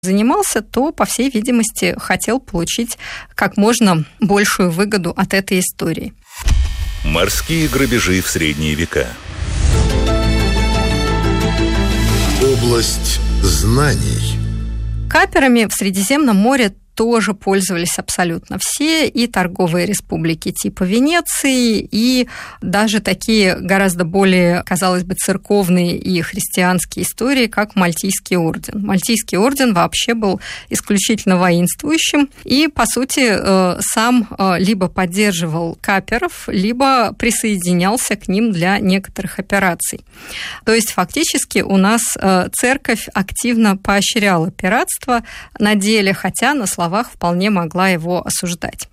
занимался, то, по всей видимости, хотел получить как можно большую выгоду от этой истории. Морские грабежи в средние века. Область знаний. Каперами в Средиземном море тоже пользовались абсолютно все, и торговые республики типа Венеции, и даже такие гораздо более, казалось бы, церковные и христианские истории, как Мальтийский орден. Мальтийский орден вообще был исключительно воинствующим и, по сути, сам либо поддерживал каперов, либо присоединялся к ним для некоторых операций. То есть, фактически, у нас церковь активно поощряла пиратство на деле, хотя на словах вполне могла его осуждать.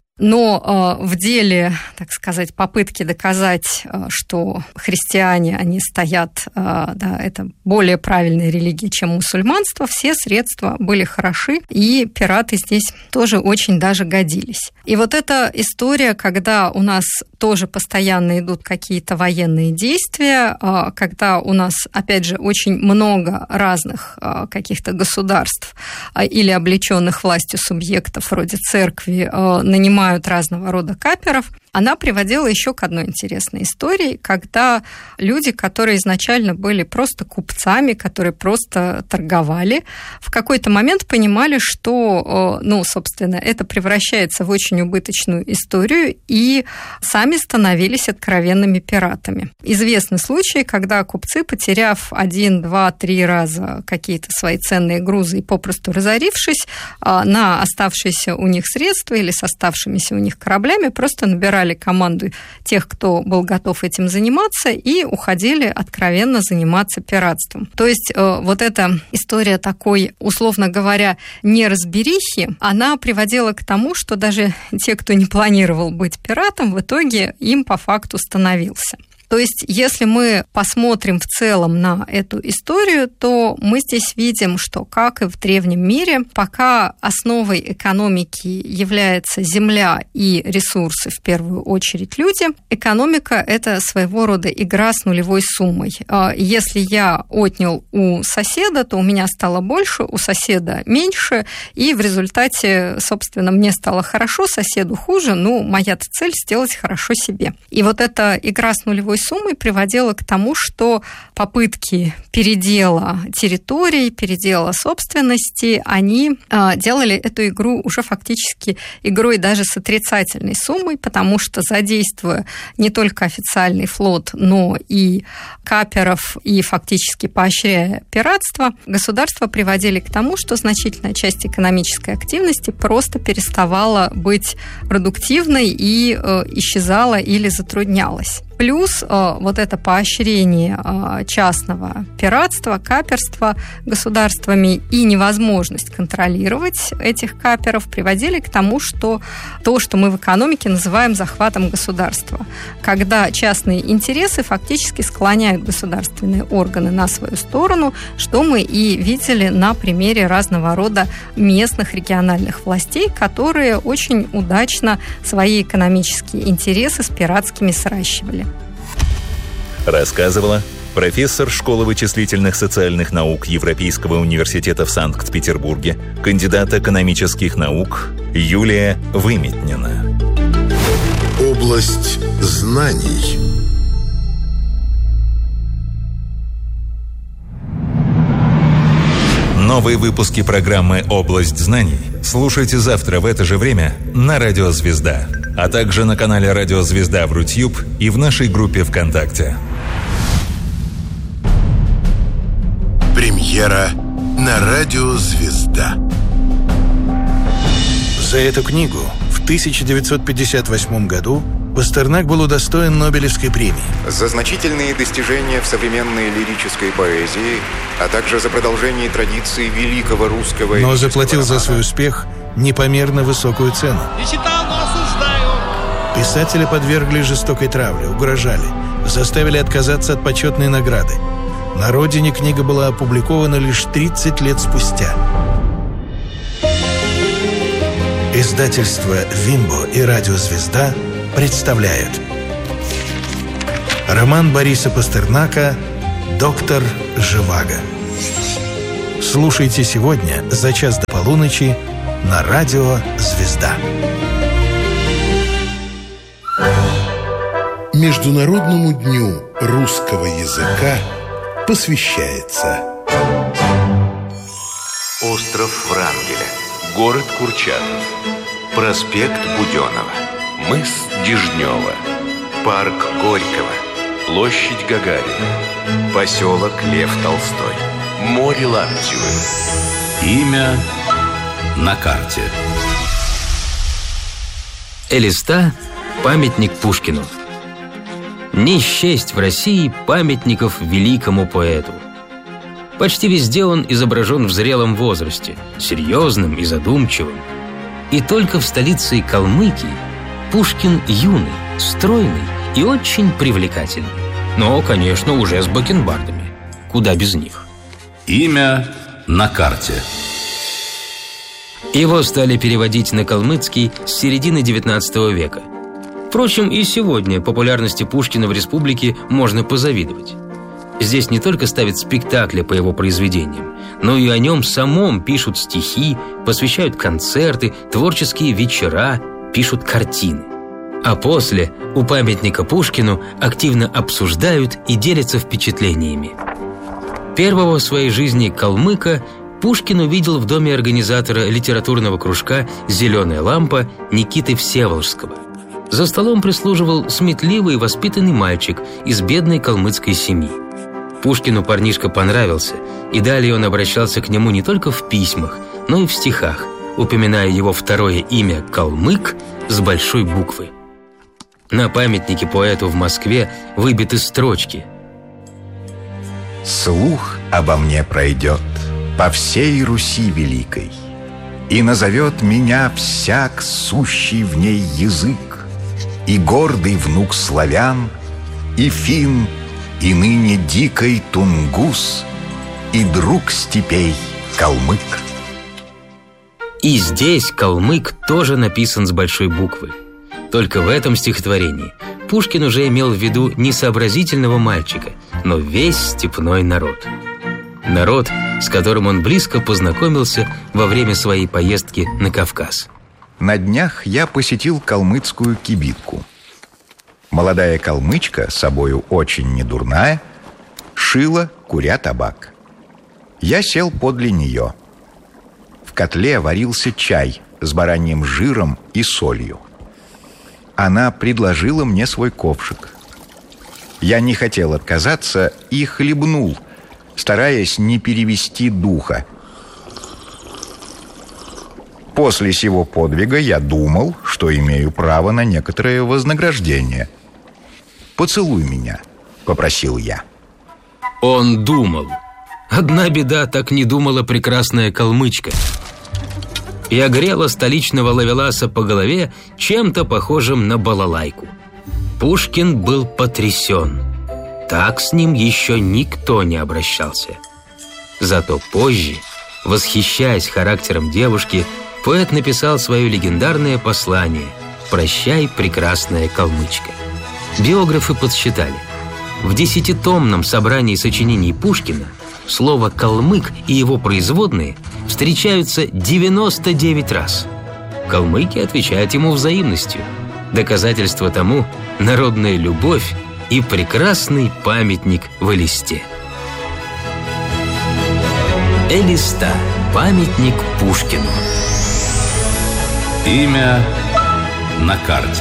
Но в деле, так сказать, попытки доказать, что христиане, они стоят, да, это более правильная религия, чем мусульманство, все средства были хороши, и пираты здесь тоже очень даже годились. И вот эта история, когда у нас тоже постоянно идут какие-то военные действия, когда у нас, опять же, очень много разных каких-то государств или облеченных властью субъектов, вроде церкви, нанимают разного рода каперов, она приводила еще к одной интересной истории, когда люди, которые изначально были просто купцами, которые просто торговали, в какой-то момент понимали, что, собственно, это превращается в очень убыточную историю, и сами становились откровенными пиратами. Известны случаи, когда купцы, потеряв 1, 2, 3 раза какие-то свои ценные грузы и попросту разорившись, на оставшиеся у них средства или с оставшимися у них кораблями просто набирали команду тех, кто был готов этим заниматься, и уходили откровенно заниматься пиратством. То есть вот эта история такой, условно говоря, неразберихи, она приводила к тому, что даже те, кто не планировал быть пиратом, в итоге им по факту становился. То есть, если мы посмотрим в целом на эту историю, то мы здесь видим, что, как и в древнем мире, пока основой экономики является земля и ресурсы, в первую очередь люди, экономика – это своего рода игра с нулевой суммой. Если я отнял у соседа, то у меня стало больше, у соседа меньше, и в результате, собственно, мне стало хорошо, соседу хуже, моя-то цель – сделать хорошо себе. И вот эта игра с нулевой суммой приводила к тому, что попытки передела территорий, передела собственности, они делали эту игру уже фактически игрой даже с отрицательной суммой, потому что, задействуя не только официальный флот, но и каперов, и фактически поощряя пиратство, государства приводили к тому, что значительная часть экономической активности просто переставала быть продуктивной и исчезала или затруднялась. Плюс вот это поощрение частного пиратства, каперства государствами и невозможность контролировать этих каперов приводили к тому, что то, что мы в экономике называем захватом государства, когда частные интересы фактически склоняют государственные органы на свою сторону, что мы и видели на примере разного рода местных региональных властей, которые очень удачно свои экономические интересы с пиратскими сращивали. Рассказывала профессор школы вычислительных социальных наук Европейского университета в Санкт-Петербурге, кандидат экономических наук Юлия Выметнина. Область знаний. Новые выпуски программы «Область знаний» слушайте завтра в это же время на Радио Звезда, а также на канале Радио Звезда в Рутьюб и в нашей группе ВКонтакте. Премьера на Радио Звезда. За эту книгу в 1958 году Пастернак был удостоен Нобелевской премии. За значительные достижения в современной лирической поэзии, а также за продолжение традиции великого русского... Но заплатил за свой успех непомерно высокую цену. Не читал, но осуждаю. Писателя подвергли жестокой травле, угрожали, заставили отказаться от почетной награды. На родине книга была опубликована лишь 30 лет спустя. Издательство «Вимбо» и «Радио Звезда» представляют роман Бориса Пастернака «Доктор Живаго». Слушайте сегодня за час до полуночи на радио «Звезда». Международному дню русского языка посвящается остров Врангеля, город Курчатов, проспект Буденова, мыс Дежнева, парк Горького, площадь Гагарина, поселок Лев Толстой, море Лаптевы. Имя на карте. Элиста – памятник Пушкину. Не счесть в России памятников великому поэту. Почти везде он изображен в зрелом возрасте, серьезным и задумчивым. И только в столице Калмыкии Пушкин юный, стройный и очень привлекательный. Но, конечно, уже с бакенбардами. Куда без них. Имя на карте. Его стали переводить на калмыцкий с середины XIX века. Впрочем, и сегодня популярности Пушкина в республике можно позавидовать. Здесь не только ставят спектакли по его произведениям, но и о нем самом пишут стихи, посвящают концерты, творческие вечера, пишут картины. А после у памятника Пушкину активно обсуждают и делятся впечатлениями. Первого в своей жизни калмыка Пушкин увидел в доме организатора литературного кружка «Зеленая лампа» Никиты Всеволожского. За столом прислуживал сметливый и воспитанный мальчик из бедной калмыцкой семьи. Пушкину парнишка понравился, и далее он обращался к нему не только в письмах, но и в стихах, упоминая его второе имя «Калмык» с большой буквы. На памятнике поэту в Москве выбиты строчки: «Слух обо мне пройдет по всей Руси великой, и назовет меня всяк сущий в ней язык, и гордый внук славян, и фин, и ныне дикой тунгус, и друг степей калмык». И здесь калмык тоже написан с большой буквы. Только в этом стихотворении Пушкин уже имел в виду не сообразительного мальчика, но весь степной народ. Народ, с которым он близко познакомился во время своей поездки на Кавказ. На днях я посетил калмыцкую кибитку. Молодая калмычка, собою очень недурная, шила, куря табак. Я сел подле нее. В котле варился чай с бараньим жиром и солью. Она предложила мне свой ковшик. Я не хотел отказаться и хлебнул, стараясь не перевести духа. После сего подвига я думал, что имею право на некоторое вознаграждение. «Поцелуй меня», — попросил я. Он думал. Одна беда, так не думала прекрасная калмычка. И огрела столичного ловеласа по голове чем-то похожим на балалайку. Пушкин был потрясен. Так с ним еще никто не обращался. Зато позже, восхищаясь характером девушки, поэт написал свое легендарное послание «Прощай, прекрасная калмычка». Биографы подсчитали. В 10-томном собрании сочинений Пушкина слово «калмык» и его производные встречаются 99 раз. Калмыки отвечают ему взаимностью. Доказательство тому – народная любовь и прекрасный памятник в Элисте. Элиста – памятник Пушкину. Имя на карте.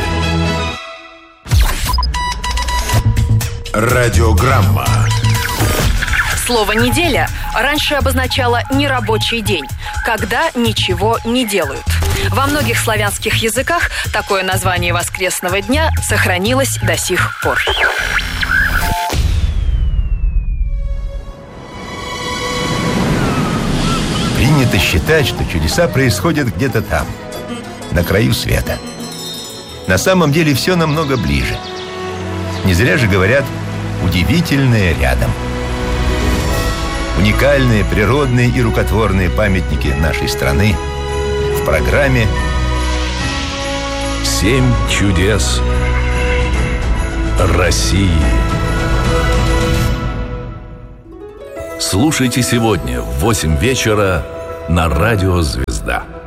Радиограмма. Слово «неделя» раньше обозначало нерабочий день, когда ничего не делают. Во многих славянских языках такое название воскресного дня сохранилось до сих пор. Принято считать, что чудеса происходят где-то там, на краю света. На самом деле все намного ближе. Не зря же говорят «удивительное рядом». Уникальные природные и рукотворные памятники нашей страны в программе «7 чудес России». Слушайте сегодня в 8 вечера на Радио «Звезда».